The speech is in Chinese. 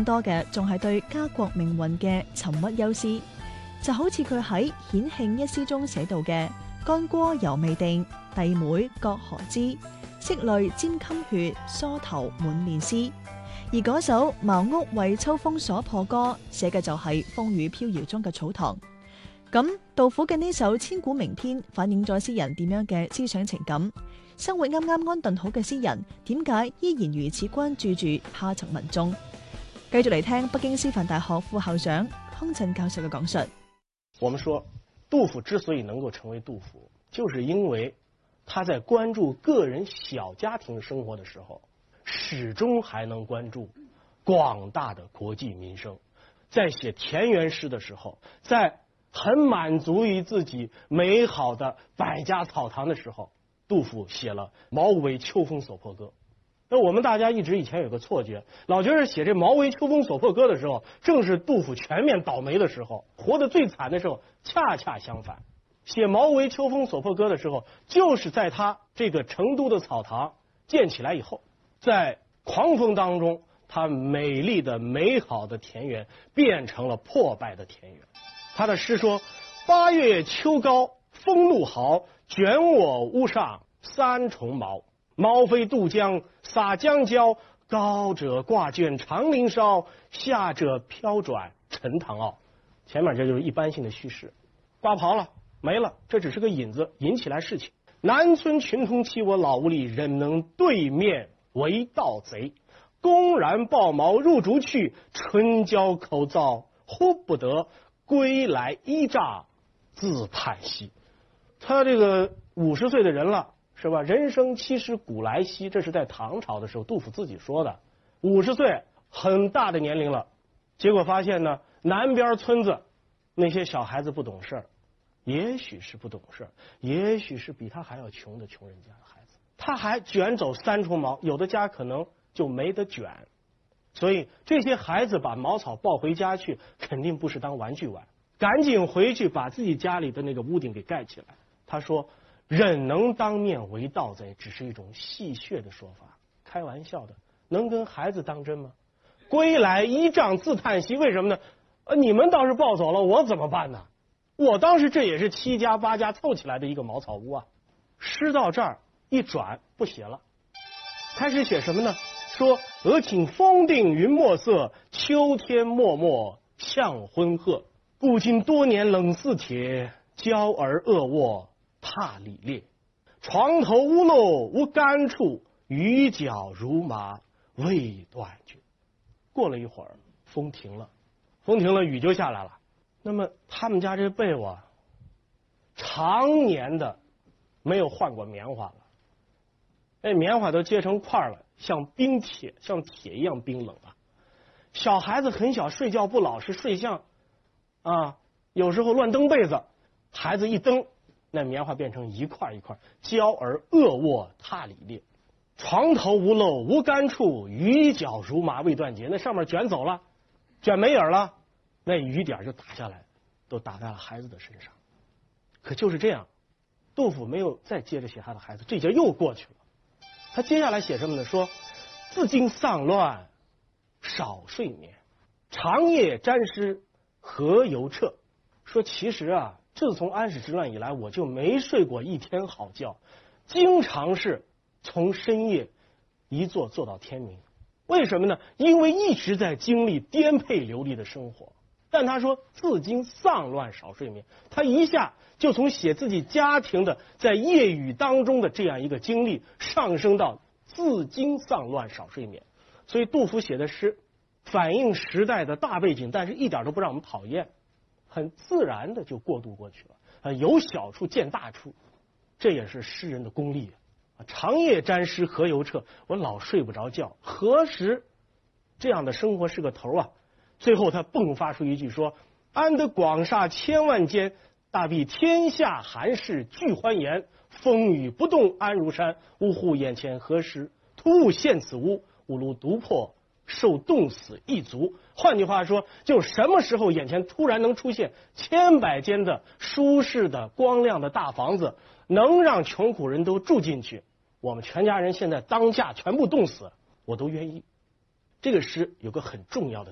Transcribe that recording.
更多嘅仲係對家國命運嘅沉鬱憂思，就好似佢喺《顯慶一詩》中寫到嘅：干戈猶未定，弟妹割何枝？拭淚沾襟血，梳頭滿面絲。而嗰首《茅屋為秋風所破歌》寫嘅就係風雨飄搖中嘅草堂。咁杜甫嘅呢首千古名篇反映咗詩人點樣嘅思想情感？生活啱啱安頓好嘅詩人，點解依然如此關注住下層民眾？繼續嚟聽北京師範大學副校長康震教授嘅講述。 我們說，杜甫之所以能夠成為杜甫，就是因為他在關注個人小家庭生活的時候，始終還能關注廣大的國計民生。在寫田園詩的時候，在很滿足於自己美好的百家草堂的時候，杜甫寫了《茅屋為秋風所破歌》。那我們大家一直以前有個錯覺，老覺得寫這《茅屋為秋風所破歌》的時候，正是杜甫全面倒霉的時候，活得最慘的時候。恰恰相反，寫《茅屋為秋風所破歌》的時候，就是在他這個成都的草堂建起來以後，在狂風當中，他美麗的美好的田園變成了破敗的田園。他的詩說：八月秋高風怒號，捲我屋上三重茅。茅飛渡江灑江郊，高者掛卷長林梢，下者飄轉沉塘坳。前面這就是一般性的敘事，掛袍了沒了，這只是個引子，引起來事情。南村群童欺我老屋裏，忍能對面為盜賊。公然抱茅入竹去，春宵口燥呼不得，歸來依杖自嘆息。他這個50歲的人了，是吧？人生七十古來稀，這是在唐朝的時候杜甫自己說的。50歲很大的年齡了，結果發現呢，南邊村子那些小孩子不懂事，也許是不懂事，也許是比他還要窮的窮人家的孩子，他還捲走三重茅，有的家可能就沒得捲。所以這些孩子把茅草抱回家去，肯定不是當玩具玩，趕緊回去把自己家裡的那個屋頂給蓋起來。他說忍能當面為盜賊，只是一種戲謔的說法，開玩笑的，能跟孩子當真嗎？歸來依杖自嘆息，為什麼呢？你們倒是抱走了，我怎麼辦呢？我當時這也是7家8家湊起來的一個茅草屋啊。詩到這兒一轉不寫了，開始寫什麼呢？說俄頃風定雲墨色，秋天漠漠向昏壑。故今多年冷似鐵，嬌兒惡臥踏里裂。床頭屋漏無乾處，雨腳如麻未斷絕。過了一會兒，風停了，雨就下來了。那麼他們家這被窩常年的沒有換過棉花了，那棉花都結成塊了，像冰鐵，像鐵一樣冰冷啊。小孩子很小，睡覺不老實，睡相有時候亂蹬被子，孩子一蹬，那棉花變成一塊一塊，嬌兒惡臥踏里裂。床頭無漏無乾處，雨腳如麻未斷絕。那上面捲走了，捲沒影了，那雨點就打下來，都打在了孩子的身上。可就是這樣，杜甫沒有再接着寫他的孩子，這節又過去了。他接下來寫什麼呢？說自經喪亂少睡眠，長夜沾濕何由徹。說其實自從安史之亂以來，我就沒睡過一天好覺，經常是從深夜一坐到天明。為什麼呢？因為一直在經歷顛沛流離的生活。但他說自經喪亂少睡眠，他一下就從寫自己家庭的在夜雨當中的這樣一個經歷，上升到自經喪亂少睡眠。所以杜甫寫的詩反映時代的大背景，但是一點都不讓我們討厭，很自然的就過渡過去了。由小處見大處，這也是詩人的功力。長夜沾濕何由徹，我老睡不着覺，何時這樣的生活是個頭啊？最後他迸發出一句說：安得廣廈千萬間，大庇天下寒士俱歡顏。風雨不動安如山，嗚呼眼前何時突兀現此屋？吾廬獨破受凍死一族。換句話說，就什麼時候眼前突然能出現千百間的舒適的光亮的大房子，能讓窮苦人都住進去，我們全家人現在當下全部凍死，我都願意。這個詩有個很重要的